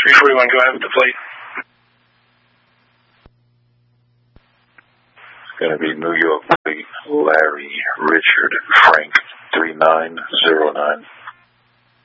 341, go ahead with the plate. It's going to be New York plate, Larry Richard Frank 3909.